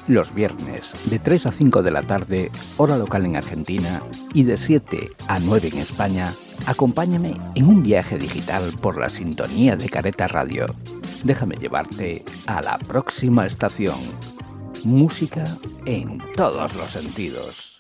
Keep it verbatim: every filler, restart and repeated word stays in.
Los viernes, de tres a cinco de la tarde, hora local en Argentina, y de siete a nueve en España, acompáñame en un viaje digital por la sintonía de Careta Radio. Déjame llevarte a la próxima estación. Música en todos los sentidos.